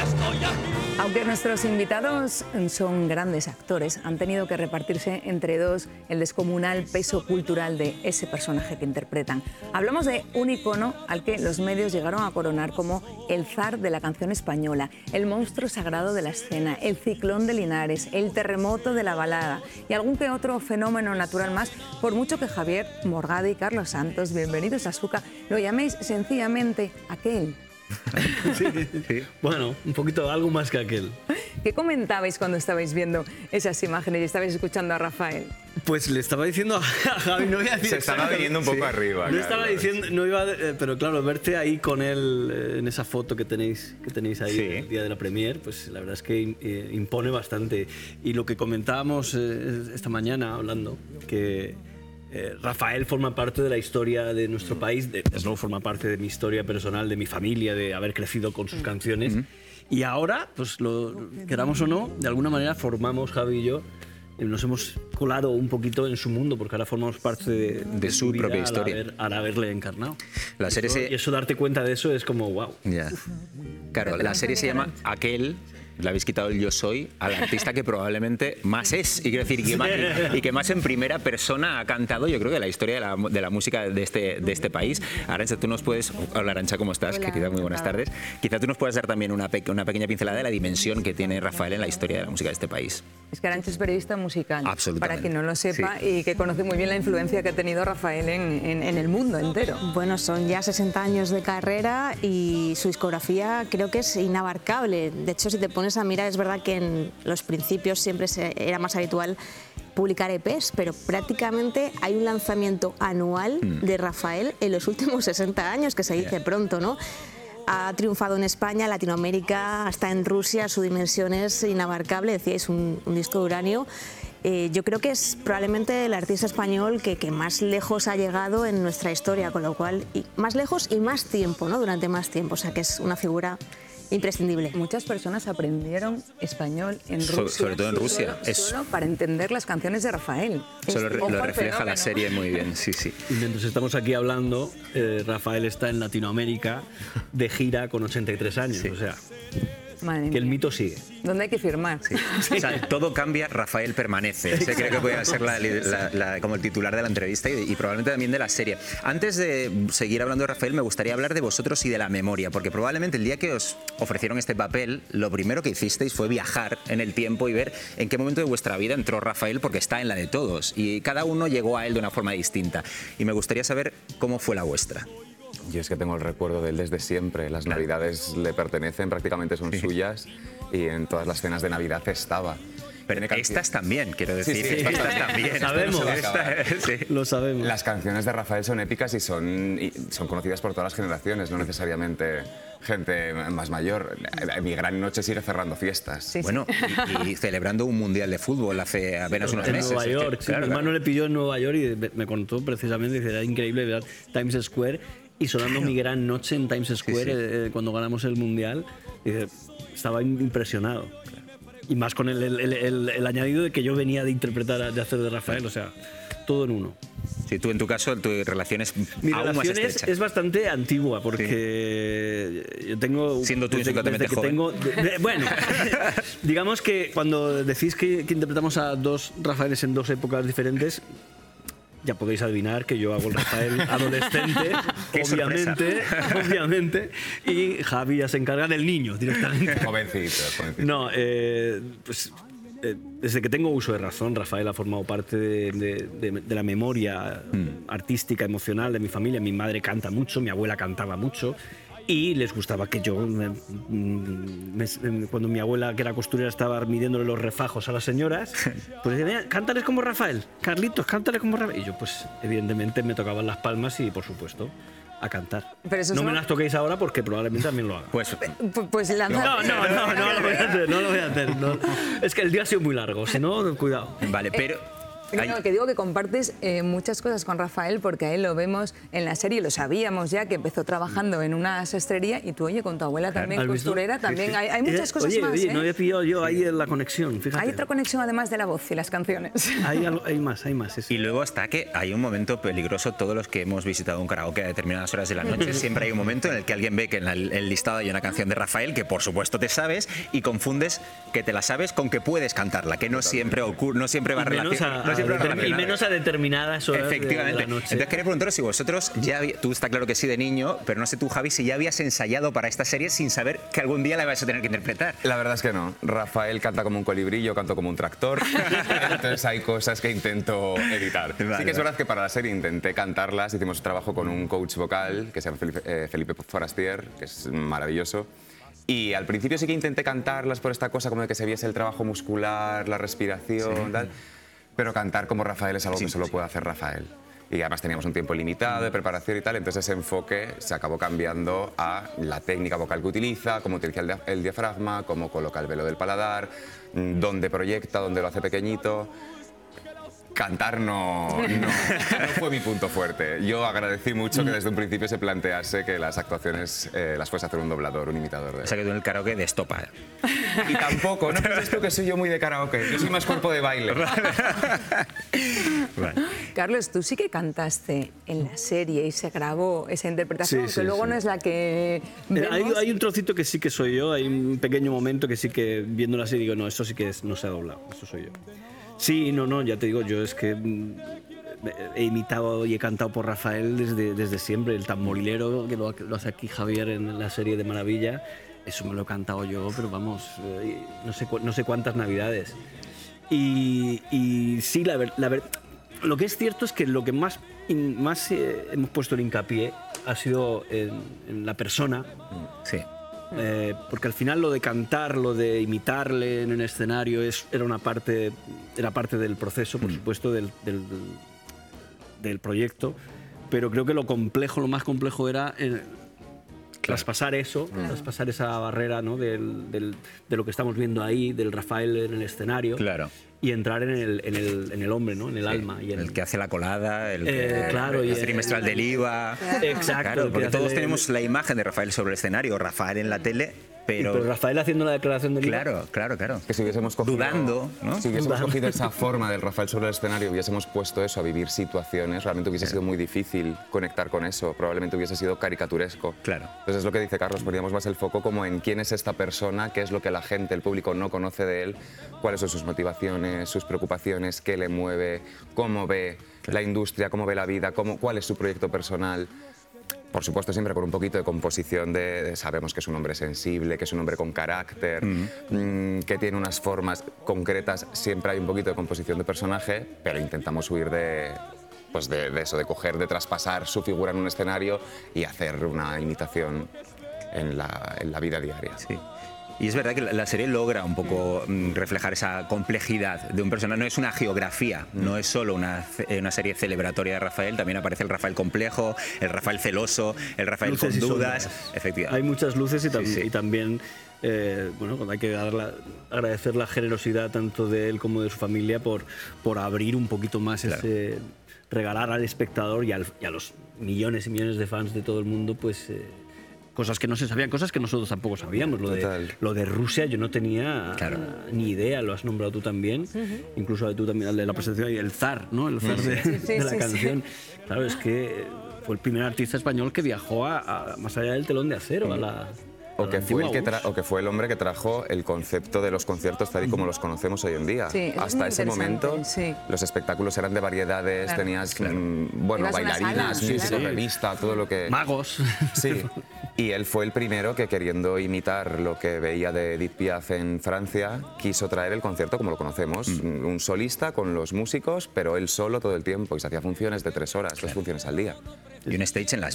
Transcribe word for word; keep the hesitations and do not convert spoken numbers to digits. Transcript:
Aunque nuestros invitados son grandes actores, han tenido que repartirse entre dos el descomunal peso cultural de ese personaje que interpretan. Hablamos de un icono al que los medios llegaron a coronar como el zar de la canción española, el monstruo sagrado de la escena, el ciclón de Linares, el terremoto de la balada y algún que otro fenómeno natural más, por mucho que Javier Morgade y Carlos Santos, bienvenidos a Azúcar, lo llaméis sencillamente aquel. Sí, sí. Bueno, un poquito, algo más que aquel. ¿Qué comentabais cuando estabais viendo esas imágenes y estabais escuchando a Rafael? Pues le estaba diciendo a Javi, no voy a decir... Se estaba viniendo un poco sí. arriba. Le estaba diciendo, no iba, a, pero claro, verte ahí con él eh, en esa foto que tenéis, que tenéis ahí sí. el día de la premier, pues la verdad es que eh, impone bastante. Y lo que comentábamos eh, esta mañana hablando, que... Eh, Rafael forma parte de la historia de nuestro país, de, desde luego forma parte de mi historia personal, de mi familia, de haber crecido con sus canciones. Mm-hmm. Y ahora, pues lo queramos o no, de alguna manera formamos, Javi y yo, eh, nos hemos colado un poquito en su mundo, porque ahora formamos parte de, de, de su propia historia. Al, haber, al haberle encarnado. La serie eso, se... Y eso, darte cuenta de eso es como wow. Yeah. Claro, la serie se llama Aquel. Le habéis quitado el yo soy al artista que probablemente más es, y quiero decir, y que más, y que más en primera persona ha cantado, yo creo, que la historia de la, de la música de este, de este país. Arantxa, tú nos puedes... Hola, Arantxa, ¿cómo estás? Hola, querida, muy buenas tardes. Quizá tú nos puedas dar también una, pe una pequeña pincelada de la dimensión que tiene Rafael en la historia de la música de este país. Es que Arantxa es periodista musical, absolutamente, para quien no lo sepa, sí. y que conoce muy bien la influencia que ha tenido Rafael en, en, en el mundo entero. Bueno, son ya sesenta años de carrera y su discografía creo que es inabarcable. De hecho, si te pones a mirar, es verdad que en los principios siempre se, era más habitual publicar E Pes, pero prácticamente hay un lanzamiento anual mm. de Rafael en los últimos sesenta años, que se dice yeah. pronto, ¿no? Ha triunfado en España, Latinoamérica, hasta en Rusia, su dimensión es inabarcable, decíais, un, un disco de uranio. Eh, yo creo que es probablemente el artista español que, que más lejos ha llegado en nuestra historia, con lo cual, y más lejos y más tiempo, ¿no? Durante más tiempo, o sea que es una figura imprescindible. Muchas personas aprendieron español en Rusia. So, sobre todo en Rusia. Solo, es... solo para entender las canciones de Rafael. Eso lo, re, lo refleja fenómeno. La serie muy bien, sí, sí. Y mientras estamos aquí hablando, eh, Rafael está en Latinoamérica de gira con ochenta y tres años, sí. o sea... Madre que el mía. mito sigue. ¿Dónde hay que firmar? Sí. O sea, todo cambia, Rafael permanece. Se cree que puede ser la, la, la, como el titular de la entrevista y, y probablemente también de la serie. Antes de seguir hablando de Rafael, me gustaría hablar de vosotros y de la memoria, porque probablemente el día que os ofrecieron este papel, lo primero que hicisteis fue viajar en el tiempo y ver en qué momento de vuestra vida entró Rafael, porque está en la de todos y cada uno llegó a él de una forma distinta. Y me gustaría saber cómo fue la vuestra. Yo es que tengo el recuerdo de él desde siempre. Las claro. navidades le pertenecen, prácticamente son sí. suyas, y en todas las cenas de Navidad estaba. Pero estas también, quiero decir. Sí, sí. Estas también. Sabemos. Esta, sí. Lo sabemos. Las canciones de Rafael son épicas y son, y son conocidas por todas las generaciones, no necesariamente gente más mayor. Mi gran noche sigue cerrando fiestas. Sí, bueno, y, y celebrando un mundial de fútbol hace apenas unos en meses. En Nueva York. Que, sí, claro, mi hermano le pilló en Nueva York y me contó precisamente que era increíble ver Times Square y sonando claro. mi gran noche en Times Square sí, sí. Eh, cuando ganamos el mundial. Y estaba impresionado. Y más con el, el, el, el, el añadido de que yo venía de interpretar, de hacer de Rafael, o sea, todo en uno. Sí, tú en tu caso, tu relación es Mi aún relación más es, estrecha. es bastante antigua, porque sí. yo tengo... Siendo tú desde, psicóticamente desde que joven. Tengo, de, de, bueno, digamos que cuando decís que, que interpretamos a dos Rafaeles en dos épocas diferentes, ya podéis adivinar que yo hago el Rafael adolescente, obviamente, obviamente, y Javi ya se encarga del niño directamente. Jovencito, jovencito. No, eh, pues eh, desde que tengo uso de razón, Rafael ha formado parte de, de, de, de la memoria mm. artística, emocional de mi familia. Mi madre canta mucho, mi abuela cantaba mucho. Y les gustaba que yo, me, me, cuando mi abuela, que era costurera, estaba midiéndole los refajos a las señoras, pues decía, cántales como Rafael, Carlitos, cántales como Rafael. Y yo, pues, evidentemente, me tocaban las palmas y, por supuesto, a cantar. Pero eso no son... me las toquéis ahora porque probablemente también lo haga. Pues, pues la no, no, no, no, no lo voy a hacer, no lo voy a hacer. No. Es que el día ha sido muy largo, si no, cuidado. Vale, pero... Hay- No, que digo que compartes eh, muchas cosas con Rafael, porque a él lo vemos en la serie, lo sabíamos ya, que empezó trabajando en una sastrería, y tú, oye, con tu abuela también ¿Has visto? costurera, también Sí, sí. Hay, hay muchas Eh, cosas oye, más. Oye, ¿eh? no había pillado yo ahí en la conexión, fíjate. Hay otra conexión además de la voz y las canciones. Hay, algo- hay más, hay más. sí. Y luego está que hay un momento peligroso, todos los que hemos visitado un karaoke a determinadas horas de la noche, siempre hay un momento en el que alguien ve que en la- el listado hay una canción de Rafael que por supuesto te sabes y confundes que te la sabes con que puedes cantarla, que no siempre ocurre, no siempre va Y menos relacion- a, no siempre va a- y relacionada. menos a determinadas horas de- Efectivamente. de la noche. Entonces quería preguntaros si vosotros ya habí- tú está claro que sí de niño, pero no sé tú, Javi, si ya habías ensayado para esta serie sin saber que algún día la ibas a tener que interpretar. La verdad es que no. Rafael canta como un colibrí, yo canto como un tractor. Entonces hay cosas que intento evitar. Vale, sí que es vale. verdad que para la serie intenté cantarlas. Hicimos trabajo con un coach vocal que se llama Felipe, eh, Felipe Forastier, que es maravilloso. Y al principio sí que intenté cantarlas por esta cosa como de que se viese el trabajo muscular, la respiración, tal. Pero cantar como Rafael es algo Sí, que solo sí. puede hacer Rafael. Y además teníamos un tiempo limitado de preparación y tal, entonces ese enfoque se acabó cambiando a la técnica vocal que utiliza, cómo utiliza el, dia- el diafragma, cómo coloca el velo del paladar, mm, dónde proyecta, dónde lo hace pequeñito. Cantar no, no, no fue mi punto fuerte. Yo agradecí mucho que desde un principio se plantease que las actuaciones eh, las fuese a hacer un doblador, un imitador de O sea que tú en el karaoke de estopa. Y tampoco, no pienses tú que soy yo muy de karaoke, yo soy más cuerpo de baile. Vale. Carlos, tú sí que cantaste en la serie y se grabó esa interpretación, Sí, que sí, luego sí. no es la que Mira, hay, vemos. hay un trocito que sí que soy yo, hay un pequeño momento que sí que viéndola así digo, no, esto sí que es- no se ha doblado, eso soy yo. Sí, no, no, ya te digo, yo es que mm, he imitado y he cantado por Rafael desde, desde siempre, el tamborilero que lo, lo hace aquí Javier en la serie de Maravilla, eso me lo he cantado yo, pero vamos, eh, no sé, cu- no sé cuántas navidades. Y, y sí, la ver- la ver- lo que es cierto es que lo que más, in- más eh, hemos puesto el hincapié ha sido en, en la persona. Sí. Eh, porque al final lo de cantar, lo de imitarle en un escenario es, era una parte, era parte del proceso, por supuesto, del, del, del proyecto, pero creo que lo complejo, lo más complejo era eh, traspasar eso, traspasar esa barrera, ¿no? del, del- de lo que estamos viendo ahí, del Rafael en el escenario, Claro. y entrar en el, en el, en el hombre, ¿no? En el alma. Y en El que hace la colada, el Eh, que claro, y el el- trimestral del I V A. Exacto, Claro, el que porque hace todos de- tenemos la imagen de Rafael sobre el escenario, Rafael en la tele, pero... pero Rafael haciendo la declaración del I V A, Claro, claro, claro. Que si hubiésemos cogido, Dudando, ¿no? Si hubiésemos Dudando. cogido esa forma del Rafael sobre el escenario, hubiésemos puesto eso a vivir situaciones, realmente hubiese sido muy difícil conectar con eso, probablemente hubiese sido caricaturesco. Claro. Entonces es lo que dice Carlos, poníamos más el foco como en quién es esta persona, qué es lo que la gente, el público no conoce de él, cuáles son sus motivaciones, sus preocupaciones, qué le mueve, cómo ve la industria, cómo ve la vida, cómo, cuál es su proyecto personal. Por supuesto, siempre con un poquito de composición de, de- sabemos que es un hombre sensible, que es un hombre con carácter, mm, que tiene unas formas concretas. Siempre hay un poquito de composición de personaje, pero intentamos huir de, pues de, de eso, de coger, de traspasar su figura en un escenario y hacer una imitación en la, en la vida diaria. Sí. Y es verdad que la- la serie logra un poco mm, reflejar esa complejidad de un personaje. No es una geografía, no es solo una, ce- eh, una serie celebratoria de Rafael, también aparece el Rafael complejo, el Rafael celoso, el Rafael luces y con dudas. sombras. Efectivamente. Hay muchas luces y, tam- Sí, sí. y también eh, bueno, hay que dar la- agradecer la generosidad tanto de él como de su familia por, por abrir un poquito más Claro. ese, regalar al espectador y, al- y a los millones y millones de fans de todo el mundo, pues eh, cosas que no se sabían, cosas que nosotros tampoco sabíamos. Lo de, Total. lo de Rusia yo no tenía Claro. ni idea, lo has nombrado tú también, incluso tú también, el de la presentación, y el zar, ¿no? El zar de, sí, de la sí, canción. Claro, es que fue el primer artista español que viajó a, a- más allá del telón de acero, a la... O a que, la fue el antigua que U R S S. tra- o que fue el hombre que trajo el concepto de los conciertos tal y como los conocemos hoy en día. Sí, eso es Hasta muy ese interesante, momento sí. los espectáculos eran de variedades, Claro. tenías mm, bueno, Ibas a una bailarinas, sala, música, claro. revista, todo lo que... Magos. Sí, y él fue el primero que, queriendo imitar lo que veía de Edith Piaf en Francia, quiso traer el concierto como lo conocemos, un solista con los músicos, pero él solo todo el tiempo, y se hacía funciones de tres horas, dos funciones al día. Y un stage en Las